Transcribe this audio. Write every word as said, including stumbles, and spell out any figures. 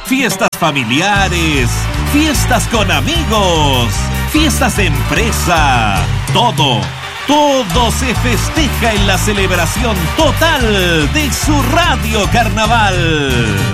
fiestas familiares, fiestas con amigos, fiestas de empresa, todo, todo se festeja en la celebración total de su Radio Carnaval.